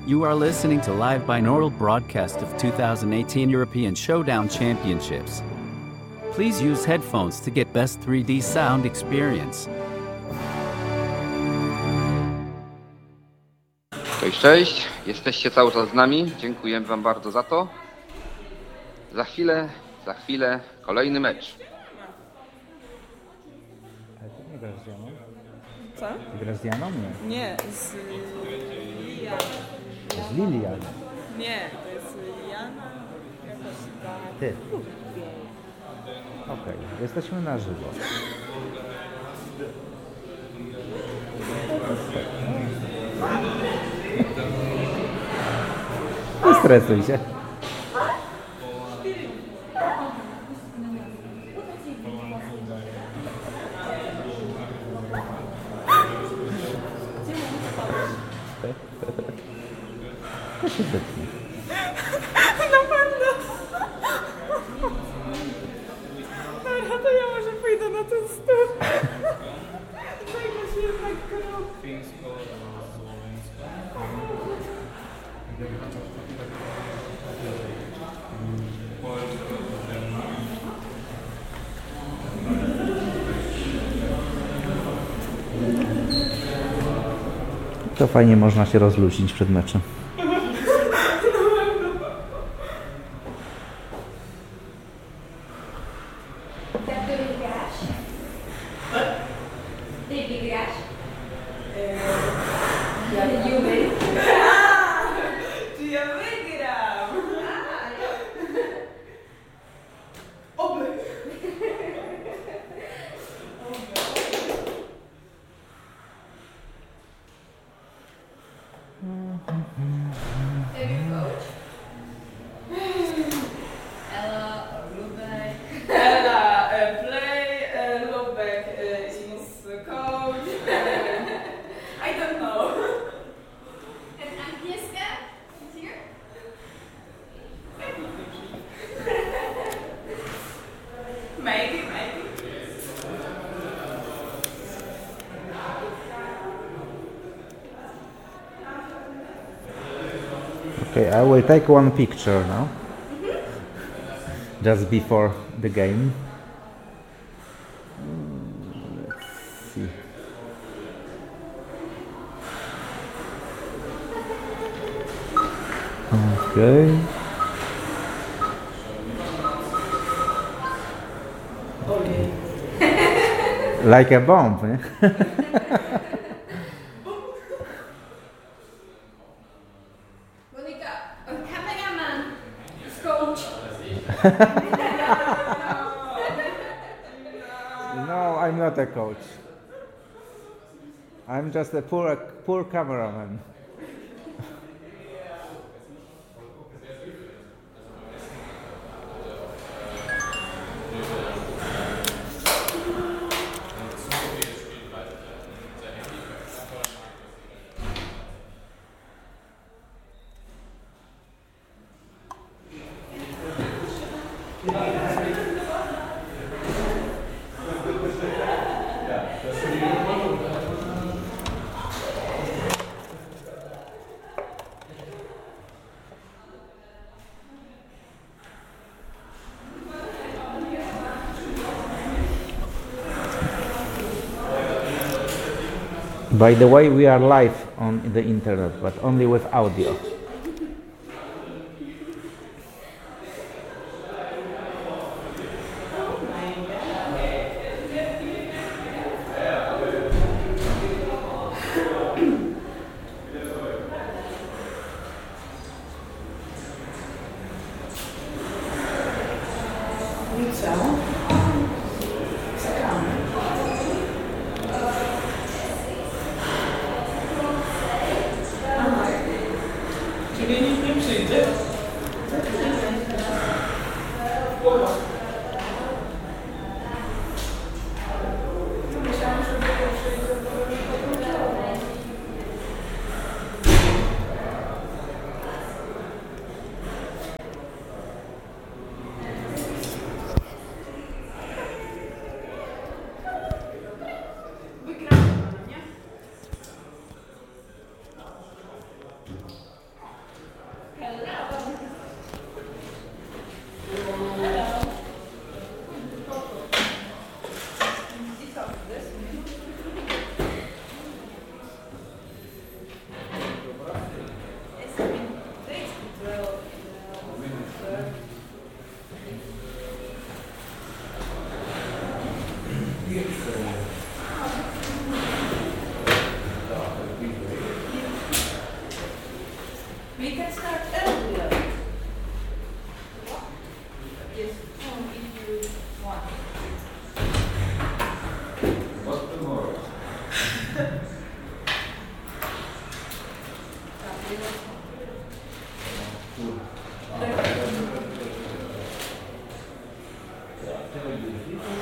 You are listening to live binaural broadcast of 2018 European Showdown Championships. Please use headphones to get best 3D sound experience. Cześć, cześć. Jesteście cały czas z nami. Dziękujemy Wam bardzo za to. Za chwilę kolejny mecz. Ale ty nie grasz z Janą? Co? Ty grasz z Janą? Nie. Nie, z Lilian. Z Lilian. Nie, to jest Jana jakoś tak. Ty. Okej, jesteśmy na żywo. Nie stresuj się. To się wytnie. Na pewno. Dobra, to ja może pójdę na ten stół. Zajmę się jednak grą. To fajnie można się rozluźnić przed meczem. Czy ja wygram? Oby. Ela play, Lubek is coach. I don't know. And Agnieszka is here? Maybe. Okay, I will take one picture now. Just before the game. Let's see. Okay. Like a bomb, nie? Monika, cameraman is coach. No, I'm not a coach. I'm just a poor cameraman. By the way, we are live on the internet, but only with audio. Czyli nikt nie przyjdzie? Dlaczego nie